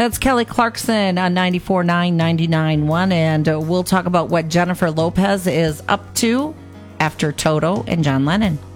That's Kelly Clarkson on 94.9, 99.1, and we'll talk about what Jennifer Lopez is up to after Toto and John Lennon.